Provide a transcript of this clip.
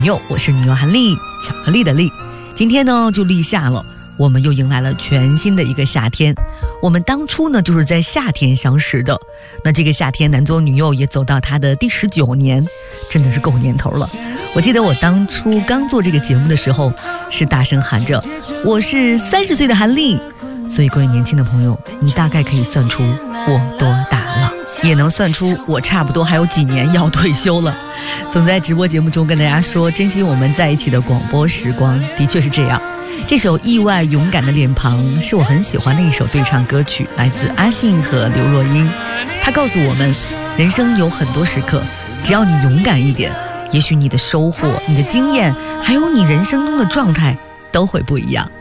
我是女友韩丽，巧克力的丽。今天呢就立夏了，我们又迎来了全新的一个夏天。我们当初呢就是在夏天相识的，那这个夏天男左女右也走到他的第19年，真的是够年头了。我记得我当初刚做这个节目的时候，是大声喊着我是30岁的韩丽，所以各位年轻的朋友，你大概可以算出我多大了，也能算出我差不多还有几年要退休了。总在直播节目中跟大家说珍惜我们在一起的广播时光，的确是这样。这首意外勇敢的脸庞是我很喜欢的一首对唱歌曲，来自阿信和刘若英。他告诉我们，人生有很多时刻，只要你勇敢一点，也许你的收获、你的经验，还有你人生中的状态都会不一样。